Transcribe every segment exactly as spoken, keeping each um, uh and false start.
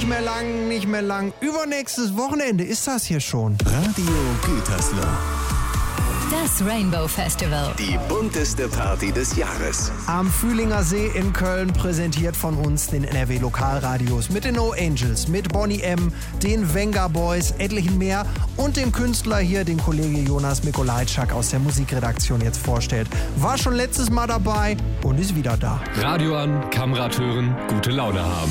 Nicht mehr lang, nicht mehr lang. Übernächstes Wochenende ist das hier schon. Radio Gütersloh. Das Rainbow Festival. Die bunteste Party des Jahres. Am Fühlinger See in Köln, präsentiert von uns, den N R W Lokalradios, mit den No Angels, mit Bonnie M., den Venga Boys, etlichen mehr und dem Künstler hier, den Kollege Jonas Mikolajczak aus der Musikredaktion jetzt vorstellt. War schon letztes Mal dabei und ist wieder da. Radio an, Kamerad hören, gute Laune haben.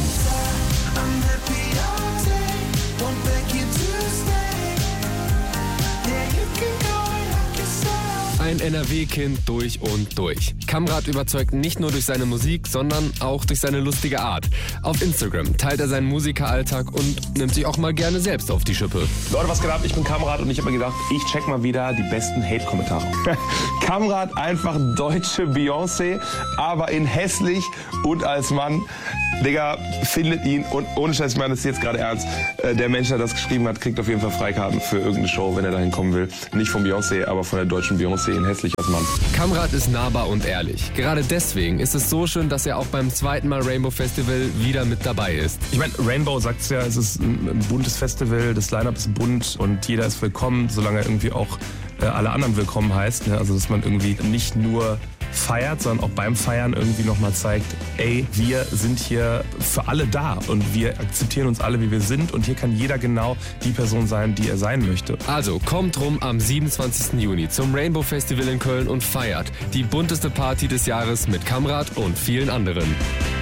Ein N R W-Kind durch und durch. Kamrat überzeugt nicht nur durch seine Musik, sondern auch durch seine lustige Art. Auf Instagram teilt er seinen Musikeralltag und nimmt sich auch mal gerne selbst auf die Schippe. Leute, was geht ab? Ich bin Kamrat und ich habe mir gedacht, ich check mal wieder die besten Hate-Kommentare. Kamrat einfach deutsche Beyoncé, aber in hässlich und als Mann. Digga, findet ihn und ohne Scheiß, ich meine das ist jetzt gerade ernst. Äh, der Mensch, der das geschrieben hat, kriegt auf jeden Fall Freikarten für irgendeine Show, wenn er dahin kommen will. Nicht von Beyoncé, aber von der deutschen Beyoncé in hässlich als Mann. Kamrat ist nahbar und ehrlich. Gerade deswegen ist es so schön, dass er auch beim zweiten Mal Rainbow Festival wieder mit dabei ist. Ich meine, Rainbow sagt es ja, es ist ein buntes Festival, das Line-Up ist bunt und jeder ist willkommen, solange er irgendwie auch äh, alle anderen willkommen heißt. Ne? Also, dass man irgendwie nicht nur feiert, sondern auch beim Feiern irgendwie nochmal zeigt, ey, wir sind hier für alle da und wir akzeptieren uns alle, wie wir sind und hier kann jeder genau die Person sein, die er sein möchte. Also kommt rum am siebenundzwanzigsten Juni zum Rainbow Festival in Köln und feiert die bunteste Party des Jahres mit Kamrat und vielen anderen.